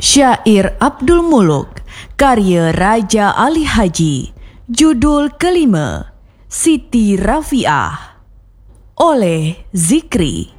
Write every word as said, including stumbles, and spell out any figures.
Syair Abdul Muluk, karya Raja Ali Haji. Judul kelima, Siti Rafiah, oleh Zikri.